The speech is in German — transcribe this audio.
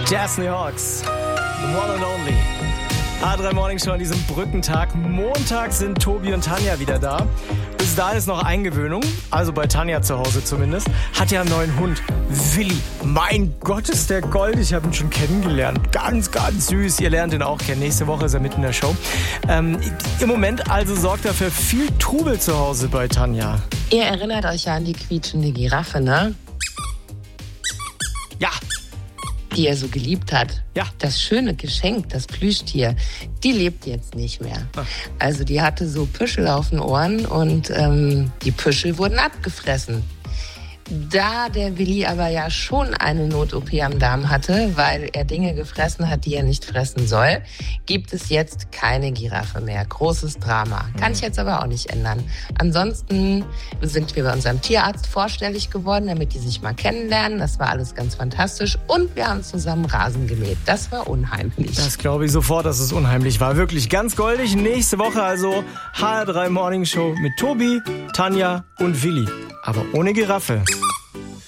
Disney Hawks, the one and only. A3 Morning Show an diesem Brückentag. Montag sind Tobi und Tanja wieder da. Bis dahin ist noch Eingewöhnung, also bei Tanja zu Hause zumindest. Hat ja einen neuen Hund, Willi. Mein Gott, ist der Gold. Ich habe ihn schon kennengelernt. Ganz, ganz süß. Ihr lernt ihn auch kennen. Nächste Woche ist er mit in der Show. Im Moment also sorgt er für viel Trubel zu Hause bei Tanja. Ihr erinnert euch ja an die quietschende Giraffe, ne? Ja. Die er so geliebt hat. Ja. Das schöne Geschenk, das Plüschtier, die lebt jetzt nicht mehr. Ach. Also die hatte so Püschel auf den Ohren und die Püschel wurden abgefressen. Da der Willi aber ja schon eine Not-OP am Darm hatte, weil er Dinge gefressen hat, die er nicht fressen soll, gibt es jetzt keine Giraffe mehr. Großes Drama. Kann ich jetzt aber auch nicht ändern. Ansonsten sind wir bei unserem Tierarzt vorstellig geworden, damit die sich mal kennenlernen. Das war alles ganz fantastisch. Und wir haben zusammen Rasen gemäht. Das war unheimlich. Das glaube ich sofort, dass es unheimlich war. Wirklich ganz goldig. Nächste Woche also HR3 Morning Show mit Tobi, Tanja und Willi. Aber ohne Giraffe.